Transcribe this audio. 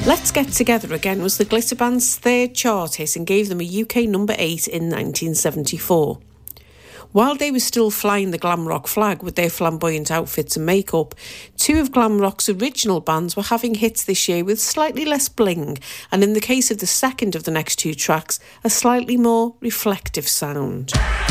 Let's Get Together Again was the Glitter Band's third chart hit and gave them a UK number 8 in 1974. While they were still flying the glam rock flag with their flamboyant outfits and makeup, two of glam rock's original bands were having hits this year with slightly less bling, and in the case of the second of the next two tracks, a slightly more reflective sound.